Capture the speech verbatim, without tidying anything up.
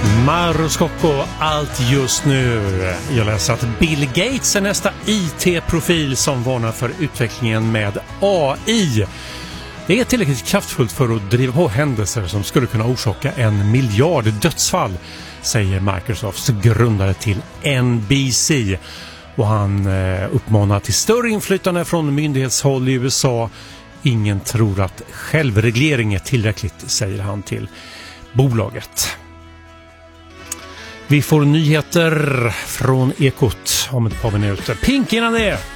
Mauro Scocco, allt just nu. Jag läser att Bill Gates är nästa I T-profil som varnar för utvecklingen med A I. Det är tillräckligt kraftfullt för att driva på händelser som skulle kunna orsaka en miljard dödsfall, säger Microsofts grundare till N B C. Och han eh, uppmanar till större inflytande från myndighetshåll i U S A. Ingen tror att självreglering är tillräckligt, säger han till bolaget. Vi får nyheter från Ekot om ett par minuter. Pink innan det!